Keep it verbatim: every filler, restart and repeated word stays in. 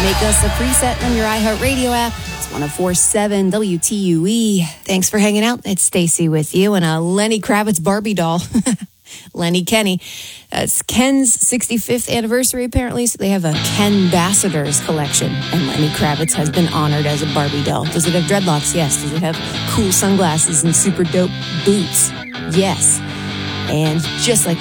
Make us a preset on your iHeartRadio app. It's one oh four point seven W T U E. Thanks for hanging out. It's Stacy with you and a Lenny Kravitz Barbie doll. Lenny Kenny. It's Ken's sixty-fifth anniversary, apparently, so they have a Ken Ambassadors collection, and Lenny Kravitz has been honored as a Barbie doll. Does it have dreadlocks? Yes. Does it have cool sunglasses and super dope boots? Yes. And just like